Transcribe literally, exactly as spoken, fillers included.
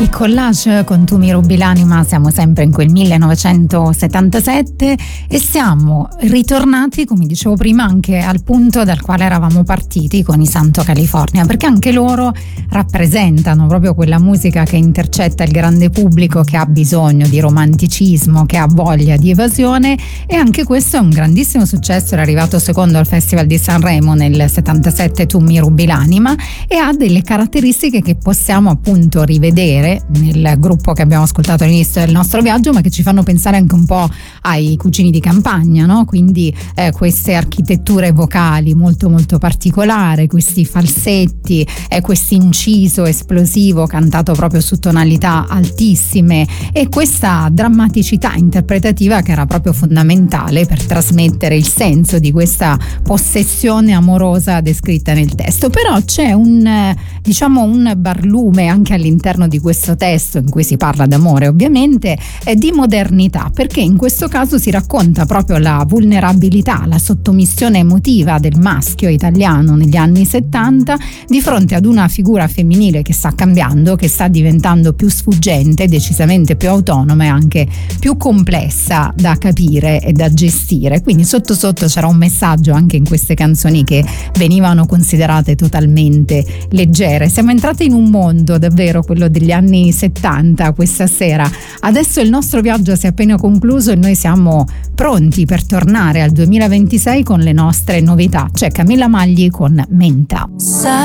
Il collage con Tu mi rubi l'anima, siamo sempre in quel millenovecentosettantasette e siamo ritornati, come dicevo prima, anche al punto dal quale eravamo partiti con i Santo California, perché anche loro rappresentano proprio quella musica che intercetta il grande pubblico, che ha bisogno di romanticismo, che ha voglia di evasione, e anche questo è un grandissimo successo. Era arrivato secondo al Festival di Sanremo nel settantasette, Tu mi rubi l'anima, e ha delle caratteristiche che possiamo appunto rivedere nel gruppo che abbiamo ascoltato all'inizio del nostro viaggio, ma che ci fanno pensare anche un po' ai Cugini di Campagna, no? Quindi eh, queste architetture vocali molto molto particolari, questi falsetti, eh, questo inciso esplosivo cantato proprio su tonalità altissime, e questa drammaticità interpretativa che era proprio fondamentale per trasmettere il senso di questa possessione amorosa descritta nel testo. Però c'è un eh, diciamo un barlume anche all'interno di questo testo, in cui si parla d'amore ovviamente, e di modernità, perché in questo caso si racconta proprio la vulnerabilità, la sottomissione emotiva del maschio italiano negli anni settanta di fronte ad una figura femminile che sta cambiando, che sta diventando più sfuggente, decisamente più autonoma e anche più complessa da capire e da gestire. Quindi sotto sotto c'era un messaggio anche in queste canzoni che venivano considerate totalmente leggere. Siamo entrati in un mondo davvero, quello degli anni settanta, questa sera. Adesso il nostro viaggio si è appena concluso e noi siamo pronti per tornare al duemilaventisei con le nostre novità. C'è Camilla Magli con Menta.